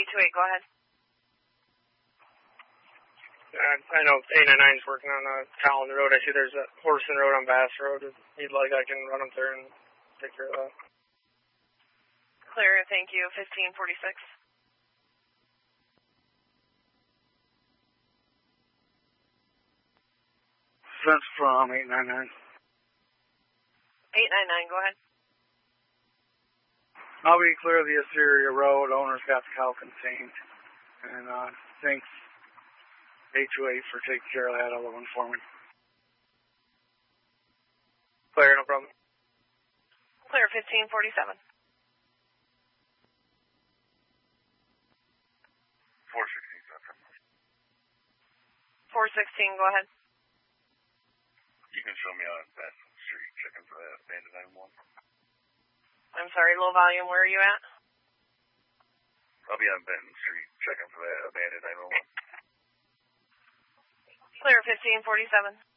828, go ahead. I know 899 is working on Collins Road. I see there's a Horson Road on Bass Road. If you'd like, I can run up there and take care of that. Clear, thank you. 1546. Vince from 899. 899, go ahead. I'll be clear of the Assyria Road. Owner's got the cow contained. And thanks 828 for taking care of that other one for me. Clear, no problem. Clear, 1547. 416, go ahead. You can show me on Benton Street, checking for that abandoned 911. I'm sorry, low volume, where are you at? I'll be on Benton Street, checking for that abandoned 911. Clear, 1547.